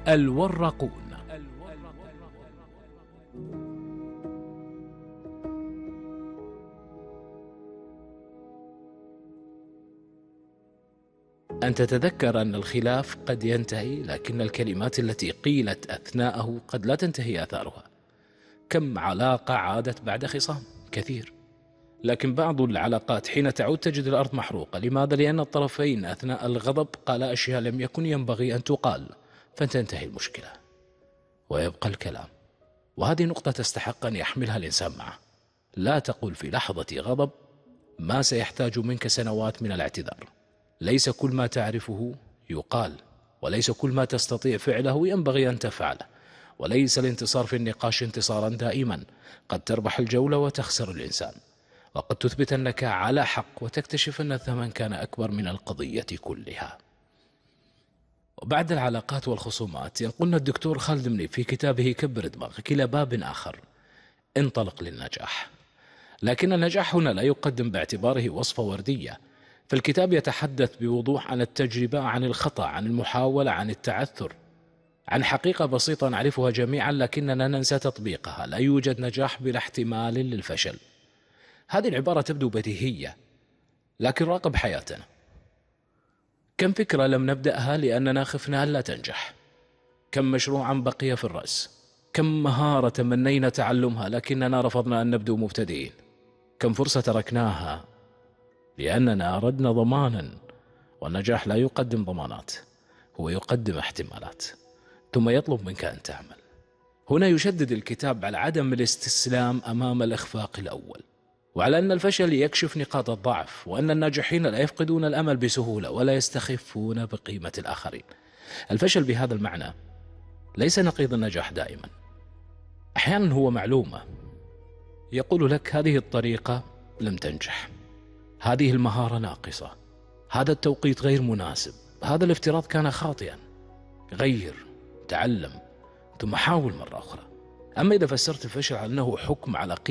الورقون. أن تتذكر أن الخلاف قد ينتهي، لكن الكلمات التي قيلت أثناءه قد لا تنتهي آثارها. كم علاقة عادت بعد خصام كثير، لكن بعض العلاقات حين تعود تجد الأرض محروقة. لماذا؟ لأن الطرفين أثناء الغضب قال أشياء لم يكن ينبغي أن تقال، فتنتهي المشكلة ويبقى الكلام. وهذه نقطة تستحق أن يحملها الإنسان معه. لا تقول في لحظة غضب ما سيحتاج منك سنوات من الاعتذار. ليس كل ما تعرفه يقال، وليس كل ما تستطيع فعله ينبغي أن تفعله، وليس الانتصار في النقاش انتصارا دائما. قد تربح الجولة وتخسر الإنسان، وقد تثبت أنك على حق وتكتشف أن الثمن كان أكبر من القضية كلها. وبعد العلاقات والخصومات ينقلنا الدكتور خالد منيب في كتابه كبر دماغك إلى باب آخر: انطلق للنجاح. لكن النجاح هنا لا يقدم باعتباره وصفة وردية. فالكتاب يتحدث بوضوح عن التجربة، عن الخطأ، عن المحاولة، عن التعثر، عن حقيقة بسيطة نعرفها جميعا لكننا ننسى تطبيقها: لا يوجد نجاح بلا احتمال للفشل. هذه العبارة تبدو بديهية، لكن راقب حياتنا. كم فكرة لم نبدأها لأننا خفنا ألا تنجح؟ كم مشروعا بقي في الرأس؟ كم مهارة تمنينا تعلمها لكننا رفضنا أن نبدو مبتدئين؟ كم فرصة تركناها لأننا أردنا ضمانا؟ والنجاح لا يقدم ضمانات، هو يقدم احتمالات، ثم يطلب منك أن تعمل. هنا يشدد الكتاب على عدم الاستسلام أمام الإخفاق الأول، وعلى أن الفشل يكشف نقاط الضعف، وأن الناجحين لا يفقدون الأمل بسهولة ولا يستخفون بقيمة الآخرين. الفشل بهذا المعنى ليس نقيض النجاح دائما. أحيانا هو معلومة يقول لك: هذه الطريقة لم تنجح، هذه المهارة ناقصة، هذا التوقيت غير مناسب، هذا الافتراض كان خاطئا. غير، تعلم، ثم حاول مرة أخرى. أما إذا فسرت الفشل على أنه حكم على